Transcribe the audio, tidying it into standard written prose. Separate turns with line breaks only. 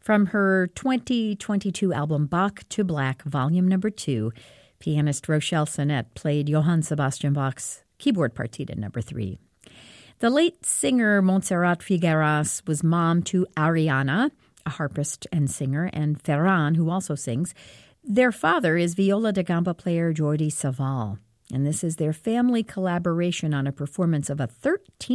From her 2022 album Bach to Black, Volume Number 2, pianist Rochelle Sinnett played Johann Sebastian Bach's keyboard partita number 3. The late singer Montserrat Figueras was mom to Ariana, a harpist and singer, and Ferran, who also sings. Their father is viola da gamba player Jordi Savall, and this is their family collaboration on a performance of a 13